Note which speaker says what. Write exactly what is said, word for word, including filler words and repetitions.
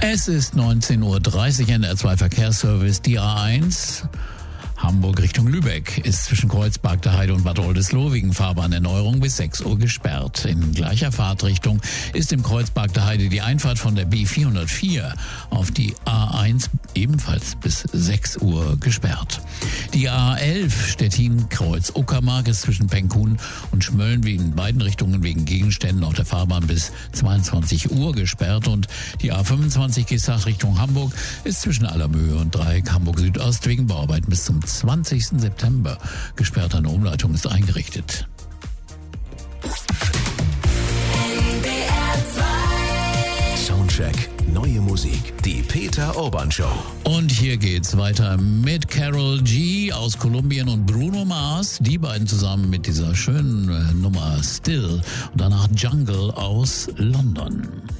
Speaker 1: Es ist neunzehn Uhr dreißig, N R zwei Verkehrsservice, die A eins. Hamburg Richtung Lübeck ist zwischen Kreuzberg der Heide und Bad Oldesloe wegen Fahrbahnerneuerung bis sechs Uhr gesperrt. In gleicher Fahrtrichtung ist im Kreuzberg der Heide die Einfahrt von der B vierhundertvier auf die A eins ebenfalls bis sechs Uhr gesperrt. Die A elf Stettin-Kreuz-Uckermark ist zwischen Penkhuhn und Schmölln wie in beiden Richtungen wegen Gegenständen auf der Fahrbahn bis zweiundzwanzig Uhr gesperrt und die A fünfundzwanzig Geesthacht Richtung Hamburg ist zwischen Allermöhe und Dreieck Hamburg Südost wegen Bauarbeiten bis zum zwanzigsten September gesperrt. Eine Umleitung ist eingerichtet.
Speaker 2: Soundcheck, neue Musik, die Peter Urban Show.
Speaker 1: Und hier geht's weiter mit Karol G aus Kolumbien und Bruno Mars. Die beiden zusammen mit dieser schönen Nummer Still. Und danach Jungle aus London.